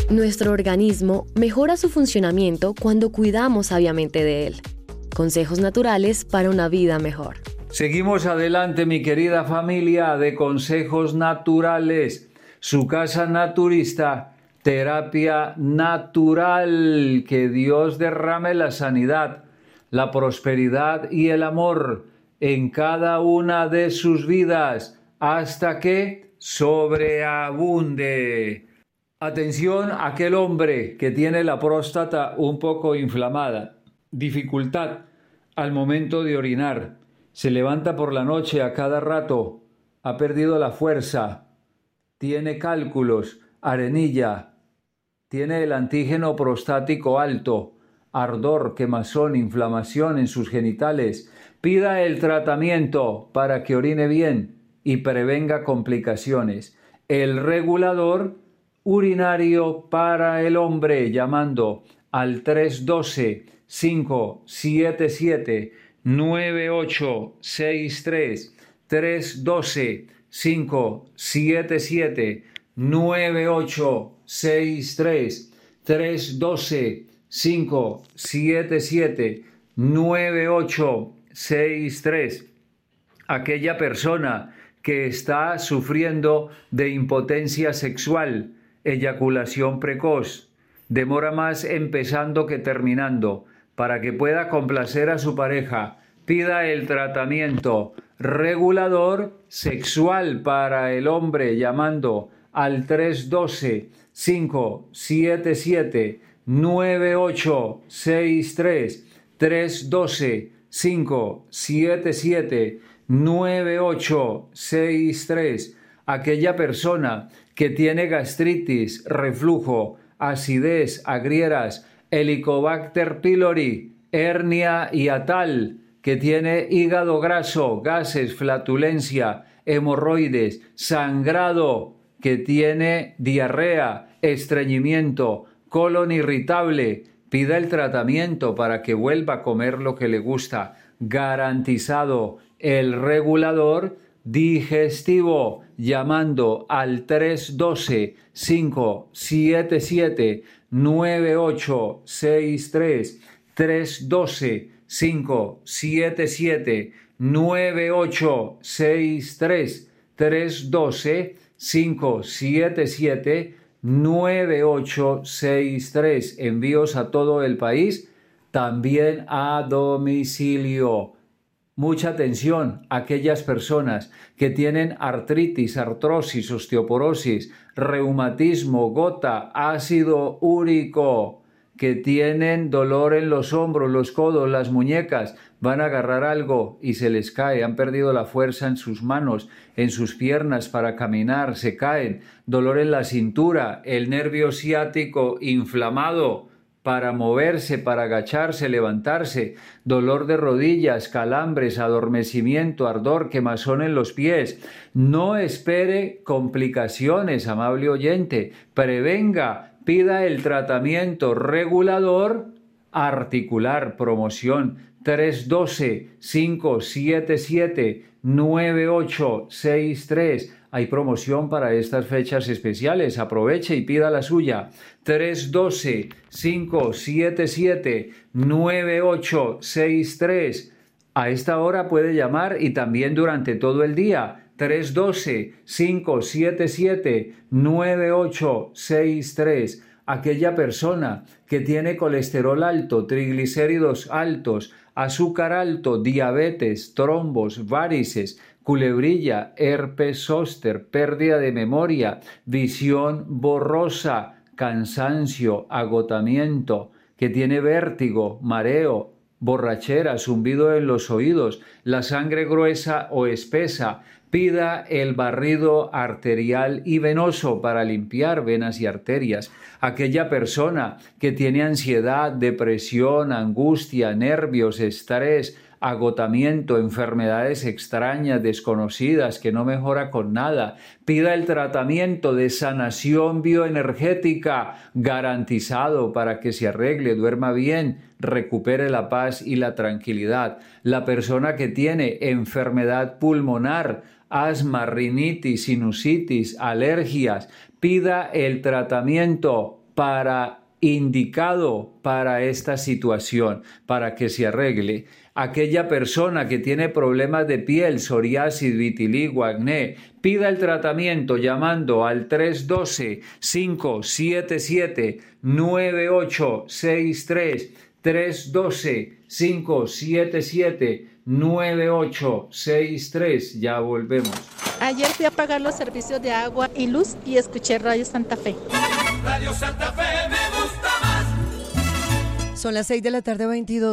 Nuestro organismo mejora su funcionamiento cuando cuidamos sabiamente de él. Consejos naturales para una vida mejor. Seguimos adelante, mi querida familia de Consejos Naturales. Su casa naturista, terapia natural. Que Dios derrame la sanidad, la prosperidad y el amor en cada una de sus vidas hasta que sobreabunde. Atención a aquel hombre que tiene la próstata un poco inflamada, dificultad al momento de orinar, se levanta por la noche a cada rato, ha perdido la fuerza, tiene cálculos, arenilla, tiene el antígeno prostático alto, ardor, quemazón, inflamación en sus genitales. Pida el tratamiento para que orine bien y prevenga complicaciones. El regulador urinario para el hombre, llamando al 312-577-9863, 312-577-9863, 312-577-9863. Aquella persona que está sufriendo de impotencia sexual, eyaculación precoz, demora más empezando que terminando, para que pueda complacer a su pareja, pida el tratamiento regulador sexual para el hombre llamando al 312-577-9863, 312-577-9863. Aquella persona que tiene gastritis, reflujo, acidez, agrieras, Helicobacter pylori, hernia hiatal, que tiene hígado graso, gases, flatulencia, hemorroides, sangrado, que tiene diarrea, estreñimiento, colon irritable, pida el tratamiento para que vuelva a comer lo que le gusta. Garantizado el regulador digestivo, llamando al 312-577-9863, 312-577-9863, 312-577-9863. Envíos a todo el país, también a domicilio. Mucha atención a aquellas personas que tienen artritis, artrosis, osteoporosis, reumatismo, gota, ácido úrico, que tienen dolor en los hombros, los codos, las muñecas, van a agarrar algo y se les cae, han perdido la fuerza en sus manos, en sus piernas para caminar, se caen, dolor en la cintura, el nervio ciático inflamado, para moverse, para agacharse, levantarse, dolor de rodillas, calambres, adormecimiento, ardor, quemazón en los pies. No espere complicaciones, amable oyente. Prevenga, pida el tratamiento regulador articular, promoción 312-577-9863. Hay promoción para estas fechas especiales. Aproveche y pida la suya. 312-577-9863. A esta hora puede llamar y también durante todo el día. 312-577-9863. Aquella persona que tiene colesterol alto, triglicéridos altos, azúcar alto, diabetes, trombos, varices, culebrilla, herpes zóster, pérdida de memoria, visión borrosa, cansancio, agotamiento, que tiene vértigo, mareo, borrachera, zumbido en los oídos, la sangre gruesa o espesa. Pida el barrido arterial y venoso para limpiar venas y arterias. Aquella persona que tiene ansiedad, depresión, angustia, nervios, estrés, agotamiento, enfermedades extrañas, desconocidas, que no mejora con nada, pida el tratamiento de sanación bioenergética garantizado para que se arregle, duerma bien, recupere la paz y la tranquilidad. La persona que tiene enfermedad pulmonar, asma, rinitis, sinusitis, alergias, pida el tratamiento indicado para esta situación, para que se arregle. Aquella persona que tiene problemas de piel, psoriasis, vitiligo, acné, pida el tratamiento llamando al 312-577-9863, 312-577-9863. Ya volvemos. Ayer fui a pagar los servicios de agua y luz y escuché Radio Santa Fe. Radio Santa Fe me gusta más. Son las 6 de la tarde, 22